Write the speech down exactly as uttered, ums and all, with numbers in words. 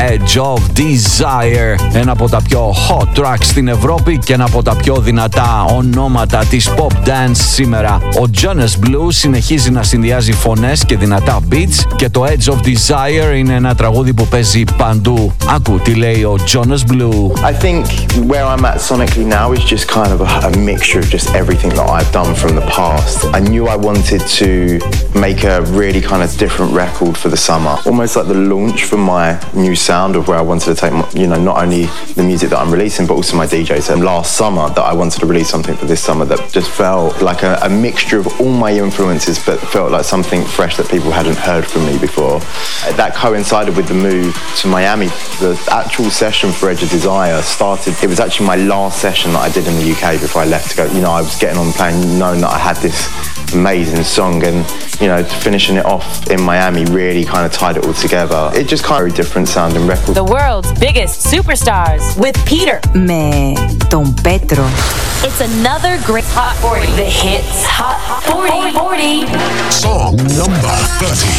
Edge of Desire, ένα από τα πιο hot tracks στην Ευρώπη και ένα από τα πιο δυνατά ονόματα της pop dance σήμερα. Ο Jonas Blue συνεχίζει να συνδυάζει φωνές και δυνατά beats και το Edge of Desire είναι ένα τραγούδι που παίζει παντού. Άκου τι λέει ο Jonas Blue. I think where I'm at sonically now is just kind of a, a mixture of just everything that I've done from the past. I knew I wanted to make a really kind of different record for the summer. Almost like the launch for my new sound of where I wanted to take, my, you know, not only the music that I'm releasing, but also my D J set. Last summer that I wanted to release something for this summer that just felt like a, a mixture of all my influences, but felt like something fresh that people hadn't heard from me before. That coincided with the move to Miami. The actual session for Edge of Desire started, it was actually my last session that I did in the U K before I left to go. You know, I was getting on the plane knowing that I had this amazing song, and you know, finishing it off in Miami really kind of tied it all together. It just kind of a different sounding record. The world's biggest superstars with Peter. Με τον Πέτρο. It's another great Hot forty. The hits Hot forty. forty. Song number thirty.